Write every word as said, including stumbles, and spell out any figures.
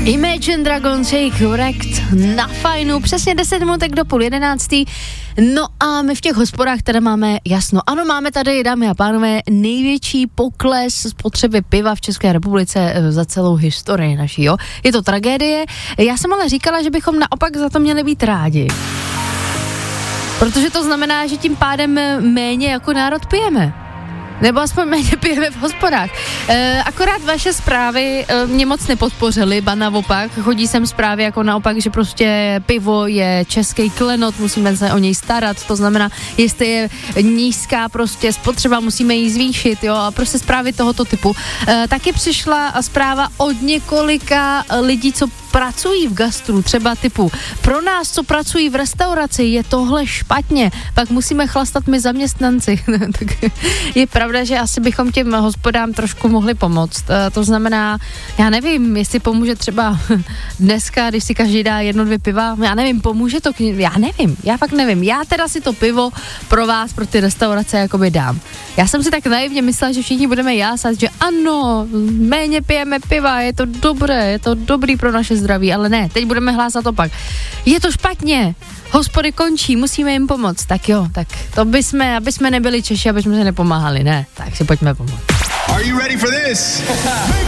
Imagine Dragons, jejich Wrecked na Fajnu, přesně deset minutek do půl jedenáctý. No a my v těch hospodách teda máme jasno. Ano, máme tady, dámy a pánové, největší pokles spotřeby piva v České republice za celou historii naší, jo. Je to tragédie. Já jsem ale říkala, že bychom naopak za to měli být rádi. Protože to znamená, že tím pádem méně jako národ pijeme. Nebo aspoň méně pijeme v hospodách. E, akorát vaše zprávy e, mě moc nepodpořily, ba naopak. Chodí sem zprávy jako naopak, že prostě pivo je český klenot, musíme se o něj starat, to znamená, jestli je nízká prostě spotřeba, musíme ji zvýšit, jo, a prostě zprávy tohoto typu. E, taky přišla zpráva od několika lidí, co pracují v gastru, třeba typu pro nás, co pracují v restauraci, je tohle špatně, pak musíme chlastat my zaměstnanci. Tak je pravda, že asi bychom těm hospodám trošku mohli pomoct. To znamená, já nevím, jestli pomůže třeba dneska, když si každý dá jedno, dvě piva, já nevím, pomůže to, já nevím, já fakt nevím. Já teda si to pivo pro vás, pro ty restaurace jakoby dám. Já jsem si tak naivně myslela, že všichni budeme jásat, že ano, méně pijeme piva, je to dobré, je to dobrý pro naše zdraví, ale ne, teď budeme hlásat opak. Je to špatně, hospody končí, musíme jim pomoct. Tak jo, tak to by jsme, aby jsme nebyli Češi, aby jsme se nepomáhali, ne, tak si pojďme pomoct. Are you ready for this?